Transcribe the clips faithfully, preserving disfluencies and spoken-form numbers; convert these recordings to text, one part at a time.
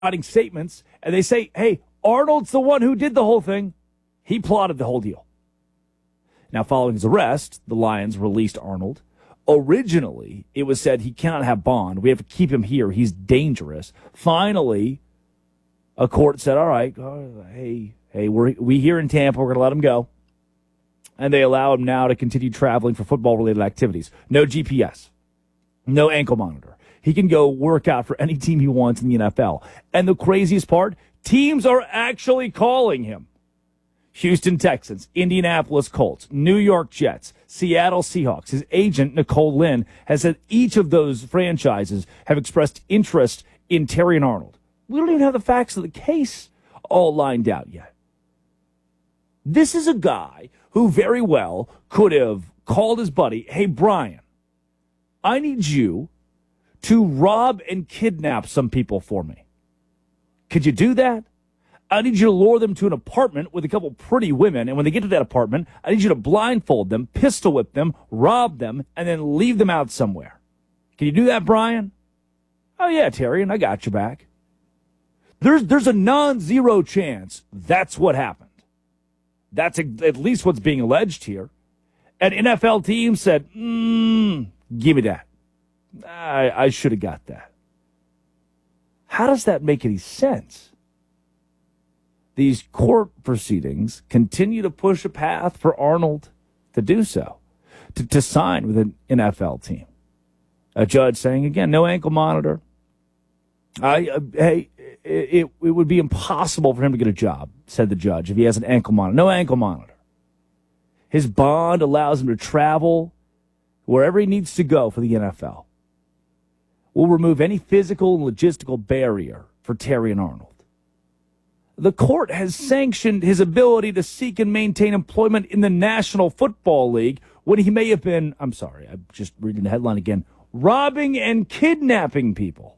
providing statements, and they say, hey, Arnold's the one who did the whole thing. He plotted the whole deal. Now, following his arrest, the Lions released Arnold. Originally, it was said he cannot have bond. We have to keep him here. He's dangerous. Finally, a court said, all right, uh, hey, hey, we're, we here in Tampa, we're going to let him go. And they allow him now to continue traveling for football-related activities. No G P S. No ankle monitor. He can go work out for any team he wants in the N F L. And the craziest part, teams are actually calling him. Houston Texans, Indianapolis Colts, New York Jets, Seattle Seahawks. His agent, Nicole Lynn, has said each of those franchises have expressed interest in Terrion Arnold. We don't even have the facts of the case all lined out yet. This is a guy who very well could have called his buddy, hey, Brian, I need you to rob and kidnap some people for me. Could you do that? I need you to lure them to an apartment with a couple pretty women, and when they get to that apartment, I need you to blindfold them, pistol whip them, rob them, and then leave them out somewhere. Can you do that, Brian? Oh, yeah, Terrion, I got your back. There's, there's a non-zero chance that's what happened. That's at least what's being alleged here. An N F L team said, mm, give me that. I, I should have got that. How does that make any sense? These court proceedings continue to push a path for Arnold to do so, to, to sign with an N F L team. A judge saying, again, no ankle monitor. I, uh, hey, it, it would be impossible for him to get a job, said the judge, if he has an ankle monitor. No ankle monitor. His bond allows him to travel wherever he needs to go for the N F L. We'll remove any physical and logistical barrier for Terrion Arnold. The court has sanctioned his ability to seek and maintain employment in the National Football League when he may have been, I'm sorry, I'm just reading the headline again, robbing and kidnapping people.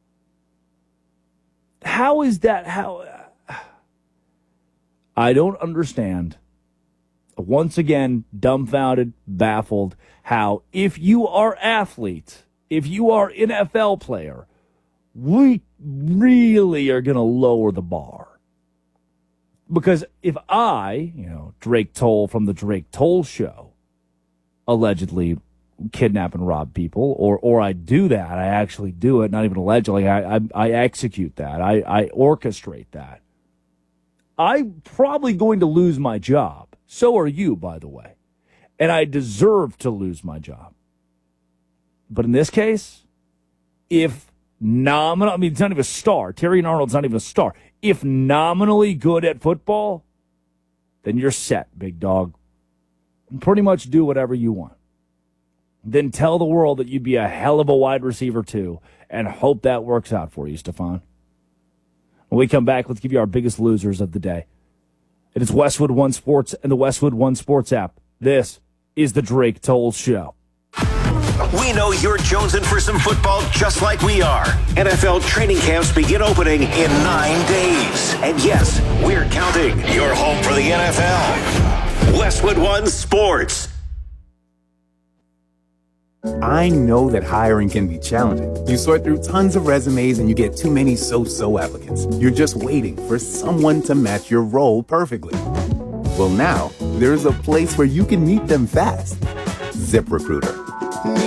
How is that? How? Uh, I don't understand. Once again, dumbfounded, baffled, how if you are athlete, if you are N F L player, we really are going to lower the bar. Because if I, you know, Drake Toll from the Drake Toll Show, allegedly kidnap and rob people, or or I do that, I actually do it, not even allegedly, I I, I execute that, I, I orchestrate that, I'm probably going to lose my job. So are you, by the way. And I deserve to lose my job. But in this case, if nominal, I mean, it's not even a star. Terrion Arnold's not even a star. If nominally good at football, then you're set, big dog. And pretty much do whatever you want. Then tell the world that you'd be a hell of a wide receiver, too, and hope that works out for you, Stefan. When we come back, let's give you our biggest losers of the day. It is Westwood One Sports and the Westwood One Sports app. This is the Drake Toll Show. We know you're jonesing for some football just like we are. N F L training camps begin opening in nine days. And yes, we're counting. You're home for the N F L. Westwood One Sports. I know that hiring can be challenging. You sort through tons of resumes and you get too many so-so applicants. You're just waiting for someone to match your role perfectly. Well, now, there's a place where you can meet them fast. ZipRecruiter.